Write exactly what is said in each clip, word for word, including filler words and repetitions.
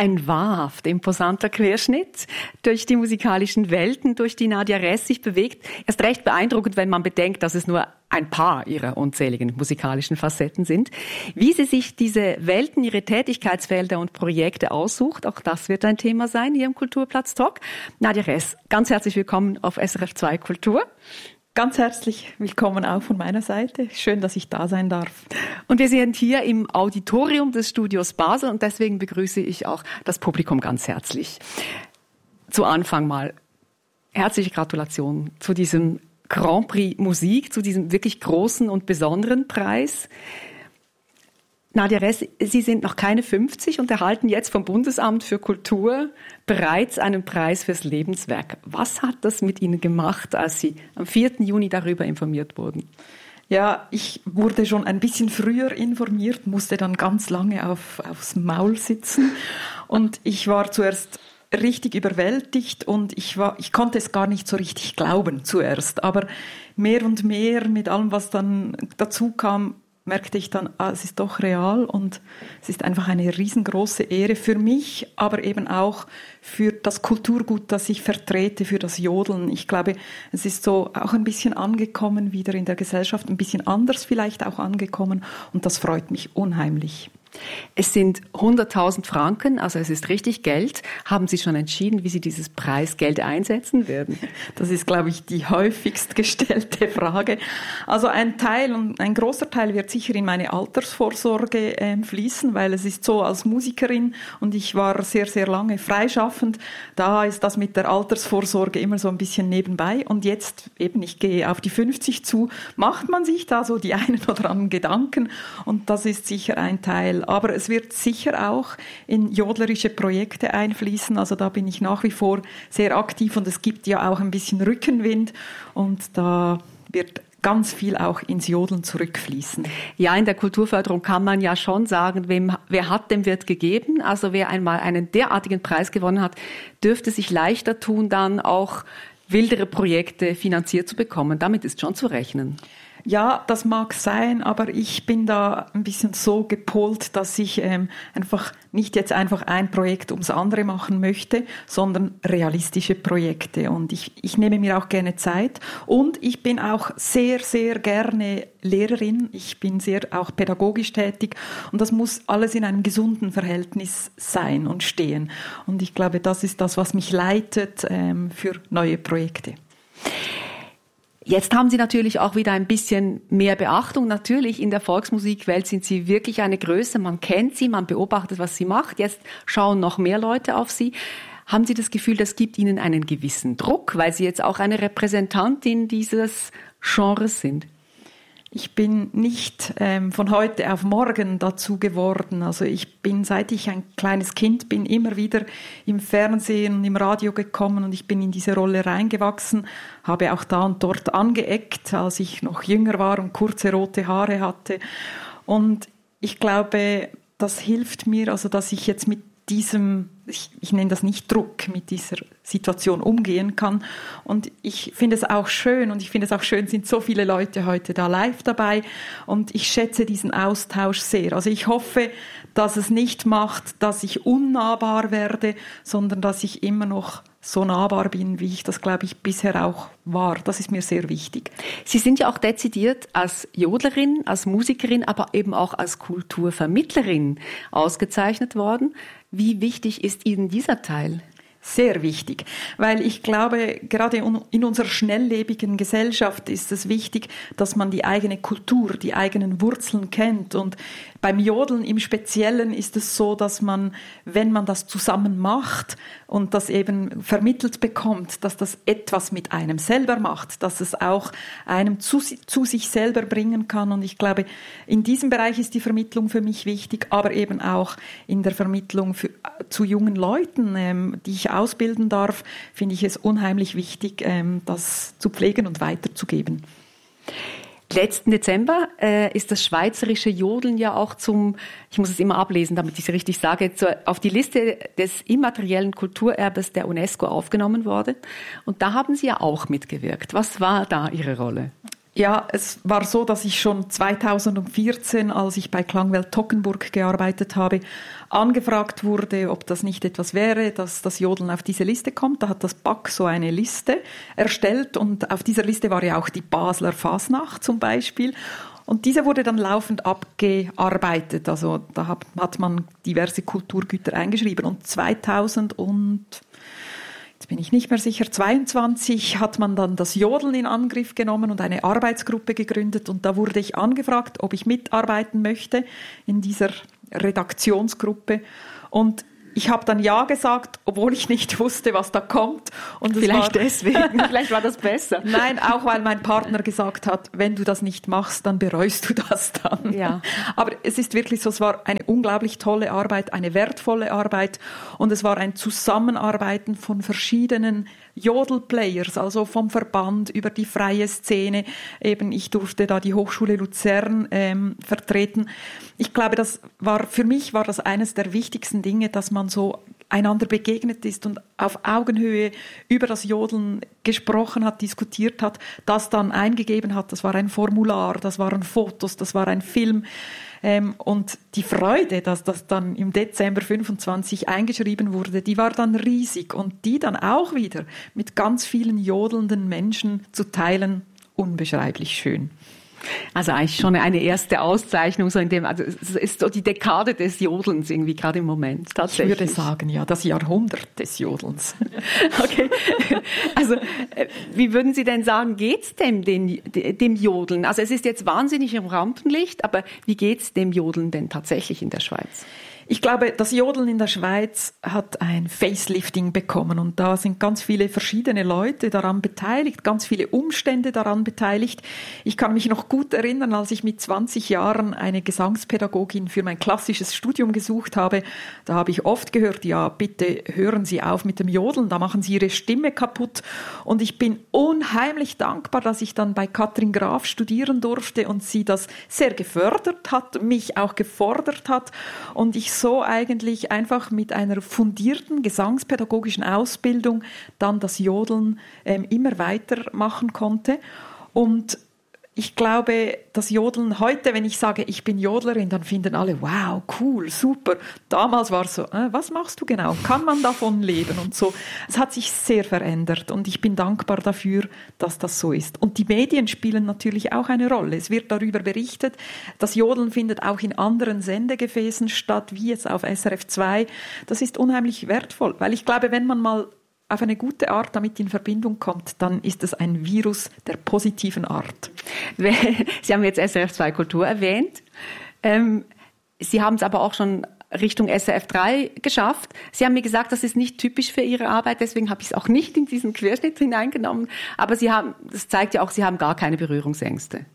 Ein wahrhaft imposanter Querschnitt durch die musikalischen Welten, durch die Nadia Ress sich bewegt. Erst recht beeindruckend, wenn man bedenkt, dass es nur ein paar ihrer unzähligen musikalischen Facetten sind. Wie sie sich diese Welten, ihre Tätigkeitsfelder und Projekte aussucht, auch das wird ein Thema sein hier im Kulturplatz Talk. Nadia Ress, ganz herzlich willkommen auf S R F zwei Kultur. Ganz herzlich willkommen auch von meiner Seite. Schön, dass ich da sein darf. Und wir sind hier im Auditorium des Studios Basel und deswegen begrüße ich auch das Publikum ganz herzlich. Zu Anfang mal herzliche Gratulation zu diesem Grand Prix Musik, zu diesem wirklich großen und besonderen Preis. Nadia Ress, Sie sind noch keine fünfzig und erhalten jetzt vom Bundesamt für Kultur bereits einen Preis fürs Lebenswerk. Was hat das mit Ihnen gemacht, als Sie am vierten Juni darüber informiert wurden? Ja, ich wurde schon ein bisschen früher informiert, musste dann ganz lange auf, aufs Maul sitzen und ich war zuerst richtig überwältigt und ich war, ich konnte es gar nicht so richtig glauben zuerst, aber mehr und mehr mit allem, was dann dazu kam, merkte ich dann, ah, es ist doch real und es ist einfach eine riesengroße Ehre für mich, aber eben auch für das Kulturgut, das ich vertrete, für das Jodeln. Ich glaube, es ist so auch ein bisschen angekommen wieder in der Gesellschaft, ein bisschen anders vielleicht auch angekommen und das freut mich unheimlich. Es sind hunderttausend Franken, also es ist richtig Geld. Haben Sie schon entschieden, wie Sie dieses Preisgeld einsetzen werden? Das ist, glaube ich, die häufigst gestellte Frage. Also ein Teil, und ein großer Teil wird sicher in meine Altersvorsorge äh, fließen, weil es ist so, als Musikerin und ich war sehr, sehr lange freischaffend, da ist das mit der Altersvorsorge immer so ein bisschen nebenbei und jetzt eben, ich gehe auf die fünfzig zu, macht man sich da so die einen oder anderen Gedanken und das ist sicher ein Teil. Aber es wird sicher auch in jodlerische Projekte einfließen. Also da bin ich nach wie vor sehr aktiv und es gibt ja auch ein bisschen Rückenwind und da wird ganz viel auch ins Jodeln zurückfließen. Ja, in der Kulturförderung kann man ja schon sagen, wem, wer hat, dem wird gegeben. Also wer einmal einen derartigen Preis gewonnen hat, dürfte sich leichter tun, dann auch wildere Projekte finanziert zu bekommen. Damit ist schon zu rechnen. Ja, das mag sein, aber ich bin da ein bisschen so gepolt, dass ich ähm, einfach nicht jetzt einfach ein Projekt ums andere machen möchte, sondern realistische Projekte. Und ich, ich nehme mir auch gerne Zeit und ich bin auch sehr, sehr gerne Lehrerin. Ich bin sehr auch pädagogisch tätig und das muss alles in einem gesunden Verhältnis sein und stehen. Und ich glaube, das ist das, was mich leitet ähm, für neue Projekte. Jetzt haben Sie natürlich auch wieder ein bisschen mehr Beachtung. Natürlich, in der Volksmusikwelt sind Sie wirklich eine Größe. Man kennt Sie, man beobachtet, was Sie macht. Jetzt schauen noch mehr Leute auf Sie. Haben Sie das Gefühl, das gibt Ihnen einen gewissen Druck, weil Sie jetzt auch eine Repräsentantin dieses Genres sind? Ich bin nicht ähm, von heute auf morgen dazu geworden. Also ich bin, seit ich ein kleines Kind bin, immer wieder im Fernsehen und im Radio gekommen und ich bin in diese Rolle reingewachsen, habe auch da und dort angeeckt, als ich noch jünger war und kurze rote Haare hatte. Und ich glaube, das hilft mir, also dass ich jetzt mit diesem, ich, ich nenne das nicht Druck, mit dieser Situation umgehen kann. Und ich finde es auch schön und ich finde es auch schön, sind so viele Leute heute da live dabei und ich schätze diesen Austausch sehr. Also ich hoffe, dass es nicht macht, dass ich unnahbar werde, sondern dass ich immer noch so nahbar bin, wie ich das, glaube ich, bisher auch war. Das ist mir sehr wichtig. Sie sind ja auch dezidiert als Jodlerin, als Musikerin, aber eben auch als Kulturvermittlerin ausgezeichnet worden. Wie wichtig ist Ihnen dieser Teil? Sehr wichtig, weil ich glaube, gerade in unserer schnelllebigen Gesellschaft ist es wichtig, dass man die eigene Kultur, die eigenen Wurzeln kennt. Und beim Jodeln im Speziellen ist es so, dass man, wenn man das zusammen macht und das eben vermittelt bekommt, dass das etwas mit einem selber macht, dass es auch einem zu, zu sich selber bringen kann. Und ich glaube, in diesem Bereich ist die Vermittlung für mich wichtig, aber eben auch in der Vermittlung für, zu jungen Leuten, ähm, die ich ausbilden darf, finde ich es unheimlich wichtig, ähm, das zu pflegen und weiterzugeben. Letzten Dezember äh, ist das schweizerische Jodeln ja auch zum, ich muss es immer ablesen, damit ich es richtig sage, zur, auf die Liste des immateriellen Kulturerbes der UNESCO aufgenommen worden. Und da haben Sie ja auch mitgewirkt. Was war da Ihre Rolle? Ja, es war so, dass ich schon zweitausendvierzehn, als ich bei Klangwelt Toggenburg gearbeitet habe, angefragt wurde, ob das nicht etwas wäre, dass das Jodeln auf diese Liste kommt. Da hat das B A K so eine Liste erstellt und auf dieser Liste war ja auch die Basler Fasnacht zum Beispiel. Und diese wurde dann laufend abgearbeitet. Also da hat, hat man diverse Kulturgüter eingeschrieben. Und zweitausend und jetzt bin ich nicht mehr sicher, zweiundzwanzig hat man dann das Jodeln in Angriff genommen und eine Arbeitsgruppe gegründet. Und da wurde ich angefragt, ob ich mitarbeiten möchte in dieser Redaktionsgruppe. Und ich habe dann ja gesagt, obwohl ich nicht wusste, was da kommt. Und vielleicht war, deswegen, vielleicht war das besser. Nein, auch weil mein Partner gesagt hat, wenn du das nicht machst, dann bereust du das dann. Ja. Aber es ist wirklich so, es war eine unglaublich tolle Arbeit, eine wertvolle Arbeit und es war ein Zusammenarbeiten von verschiedenen Jodelplayers, also vom Verband über die freie Szene. Eben, ich durfte da die Hochschule Luzern ähm, vertreten. Ich glaube, das war, für mich war das eines der wichtigsten Dinge, dass man so einander begegnet ist und auf Augenhöhe über das Jodeln gesprochen hat, diskutiert hat, das dann eingegeben hat. Das war ein Formular, das waren Fotos, das war ein Film. Ähm, und die Freude, dass das dann im Dezember fünfundzwanzig eingeschrieben wurde, die war dann riesig. Und die dann auch wieder mit ganz vielen jodelnden Menschen zu teilen, unbeschreiblich schön. Also eigentlich schon eine erste Auszeichnung, so in dem, also es ist so die Dekade des Jodelns irgendwie gerade im Moment, tatsächlich. Ich würde sagen, ja, das Jahrhundert des Jodelns. Okay. Also, wie würden Sie denn sagen, geht's dem, dem, dem Jodeln? Also es ist jetzt wahnsinnig im Rampenlicht, aber wie geht's dem Jodeln denn tatsächlich in der Schweiz? Ich glaube, das Jodeln in der Schweiz hat ein Facelifting bekommen und da sind ganz viele verschiedene Leute daran beteiligt, ganz viele Umstände daran beteiligt. Ich kann mich noch gut erinnern, als ich mit zwanzig Jahren eine Gesangspädagogin für mein klassisches Studium gesucht habe, da habe ich oft gehört, ja, bitte hören Sie auf mit dem Jodeln, da machen Sie Ihre Stimme kaputt. Und ich bin unheimlich dankbar, dass ich dann bei Katrin Graf studieren durfte und sie das sehr gefördert hat, mich auch gefordert hat und ich so eigentlich einfach mit einer fundierten gesangspädagogischen Ausbildung dann das Jodeln ähm, immer weitermachen konnte. Und ich glaube, das Jodeln heute, wenn ich sage, ich bin Jodlerin, dann finden alle, wow, cool, super. Damals war es so, äh, was machst du genau? Kann man davon leben? Und so. Es hat sich sehr verändert und ich bin dankbar dafür, dass das so ist. Und die Medien spielen natürlich auch eine Rolle. Es wird darüber berichtet. Das Jodeln findet auch in anderen Sendegefäßen statt, wie jetzt auf S R F zwei. Das ist unheimlich wertvoll, weil ich glaube, wenn man mal auf eine gute Art damit in Verbindung kommt, dann ist es ein Virus der positiven Art. Sie haben jetzt S R F zwei Kultur erwähnt. Ähm, Sie haben es aber auch schon Richtung S R F drei geschafft. Sie haben mir gesagt, das ist nicht typisch für Ihre Arbeit, deswegen habe ich es auch nicht in diesen Querschnitt hineingenommen. Aber Sie haben, das zeigt ja auch, Sie haben gar keine Berührungsängste.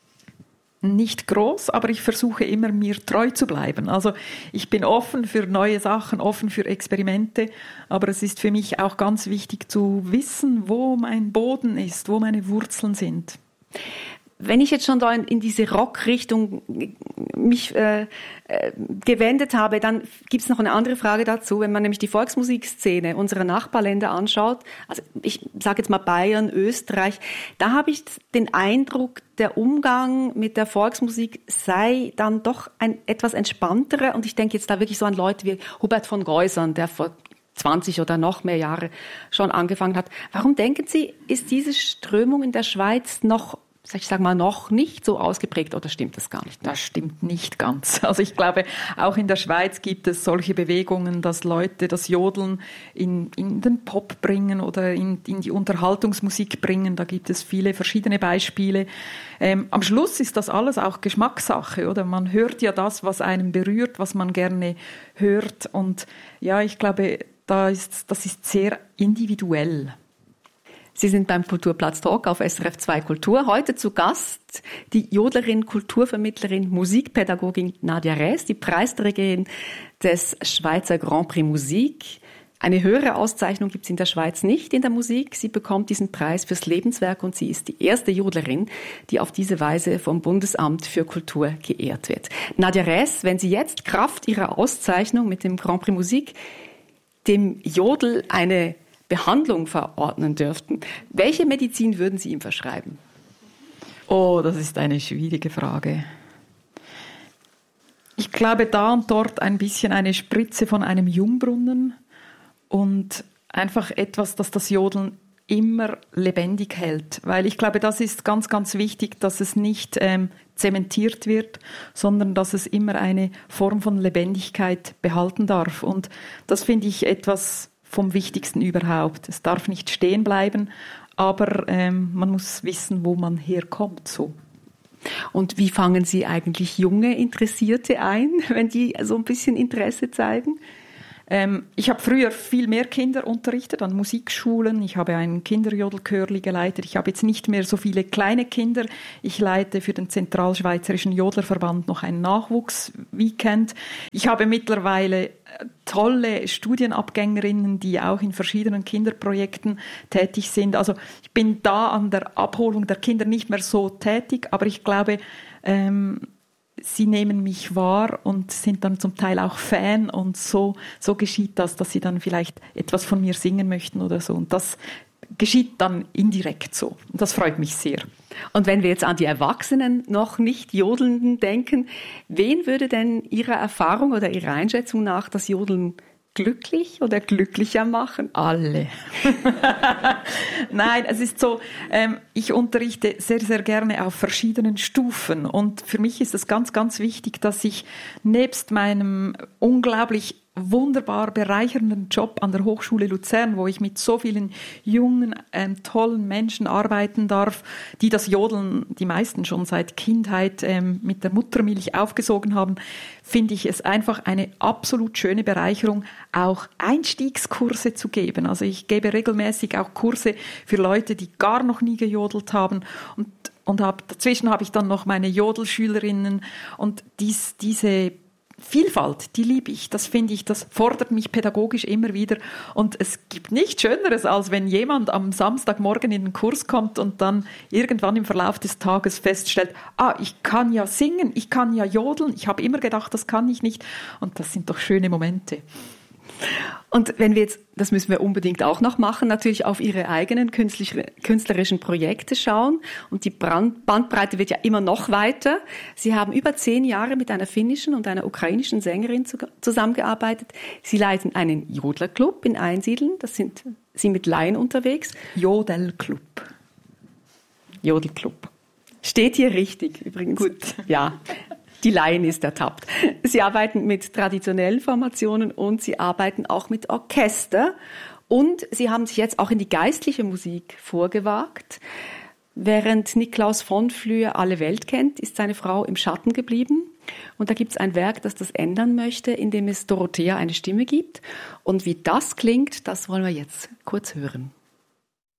Nicht groß, aber ich versuche immer, mir treu zu bleiben. Also ich bin offen für neue Sachen, offen für Experimente, aber es ist für mich auch ganz wichtig zu wissen, wo mein Boden ist, wo meine Wurzeln sind. Wenn ich jetzt schon da in, in diese Rock-Richtung mich äh, äh, gewendet habe, dann gibt es noch eine andere Frage dazu. Wenn man nämlich die Volksmusikszene unserer Nachbarländer anschaut, also ich sage jetzt mal Bayern, Österreich, da habe ich den Eindruck, der Umgang mit der Volksmusik sei dann doch ein etwas entspannterer. Und ich denke jetzt da wirklich so an Leute wie Hubert von Geusern, der vor zwanzig oder noch mehr Jahre schon angefangen hat. Warum denken Sie, ist diese Strömung in der Schweiz noch ich sage mal, noch nicht so ausgeprägt oder stimmt das gar nicht? Das stimmt nicht ganz. Also ich glaube, auch in der Schweiz gibt es solche Bewegungen, dass Leute das Jodeln in, in den Pop bringen oder in, in die Unterhaltungsmusik bringen. Da gibt es viele verschiedene Beispiele. Ähm, am Schluss ist das alles auch Geschmackssache, oder? Man hört ja das, was einen berührt, was man gerne hört. Und ja, ich glaube, da ist, das ist sehr individuell. Sie sind beim Kulturplatz Talk auf S R F zwei Kultur. Heute zu Gast die Jodlerin, Kulturvermittlerin, Musikpädagogin Nadia Räß, die Preisträgerin des Schweizer Grand Prix Musik. Eine höhere Auszeichnung gibt es in der Schweiz nicht in der Musik. Sie bekommt diesen Preis fürs Lebenswerk und sie ist die erste Jodlerin, die auf diese Weise vom Bundesamt für Kultur geehrt wird. Nadia Räß, wenn Sie jetzt Kraft Ihrer Auszeichnung mit dem Grand Prix Musik dem Jodel eine Behandlung verordnen dürften, welche Medizin würden Sie ihm verschreiben? Oh, das ist eine schwierige Frage. Ich glaube, da und dort ein bisschen eine Spritze von einem Jungbrunnen und einfach etwas, das das Jodeln immer lebendig hält. Weil ich glaube, das ist ganz, ganz wichtig, dass es nicht ähm, zementiert wird, sondern dass es immer eine Form von Lebendigkeit behalten darf. Und das finde ich etwas vom Wichtigsten überhaupt. Es darf nicht stehen bleiben, aber ähm, man muss wissen, wo man herkommt. So. Und wie fangen Sie eigentlich junge Interessierte ein, wenn die so ein bisschen Interesse zeigen? Ähm, ich habe früher viel mehr Kinder unterrichtet an Musikschulen. Ich habe ein Kinderjodelchörli geleitet. Ich habe jetzt nicht mehr so viele kleine Kinder. Ich leite für den Zentralschweizerischen Jodlerverband noch ein Nachwuchsweekend. Ich habe mittlerweile tolle Studienabgängerinnen, die auch in verschiedenen Kinderprojekten tätig sind. Also ich bin da an der Abholung der Kinder nicht mehr so tätig, aber ich glaube, ähm, sie nehmen mich wahr und sind dann zum Teil auch Fan und so, so geschieht das, dass sie dann vielleicht etwas von mir singen möchten oder so. Und das geschieht dann indirekt so. Und das freut mich sehr. Und wenn wir jetzt an die Erwachsenen, noch nicht Jodelnden denken, wen würde denn Ihrer Erfahrung oder Ihrer Einschätzung nach das Jodeln glücklich oder glücklicher machen? Alle. Nein, es ist so, ähm, ich unterrichte sehr, sehr gerne auf verschiedenen Stufen und für mich ist es ganz, ganz wichtig, dass ich nebst meinem unglaublich wunderbar bereichernden Job an der Hochschule Luzern, wo ich mit so vielen jungen, ähm, tollen Menschen arbeiten darf, die das Jodeln, die meisten schon seit Kindheit ähm, mit der Muttermilch aufgesogen haben, finde ich es einfach eine absolut schöne Bereicherung, auch Einstiegskurse zu geben. Also ich gebe regelmäßig auch Kurse für Leute, die gar noch nie gejodelt haben und, und hab, dazwischen habe ich dann noch meine Jodelschülerinnen und dies, diese Vielfalt, die liebe ich, das finde ich, das fordert mich pädagogisch immer wieder und es gibt nichts Schöneres, als wenn jemand am Samstagmorgen in den Kurs kommt und dann irgendwann im Verlauf des Tages feststellt, ah, ich kann ja singen, ich kann ja jodeln, ich habe immer gedacht, das kann ich nicht und das sind doch schöne Momente. Und wenn wir jetzt, das müssen wir unbedingt auch noch machen, natürlich auf Ihre eigenen künstlerischen Projekte schauen. Und die Bandbreite wird ja immer noch weiter. Sie haben über zehn Jahre mit einer finnischen und einer ukrainischen Sängerin zusammengearbeitet. Sie leiten einen Jodlerclub in Einsiedeln. Das sind Sie mit Laien unterwegs. Jodelclub. Jodelclub. Steht hier richtig übrigens. Gut. Ja. Die Laien ist ertappt. Sie arbeiten mit traditionellen Formationen und Sie arbeiten auch mit Orchester. Und Sie haben sich jetzt auch in die geistliche Musik vorgewagt. Während Niklaus von Flür alle Welt kennt, ist seine Frau im Schatten geblieben. Und da gibt es ein Werk, das das ändern möchte, indem es Dorothea eine Stimme gibt. Und wie das klingt, das wollen wir jetzt kurz hören.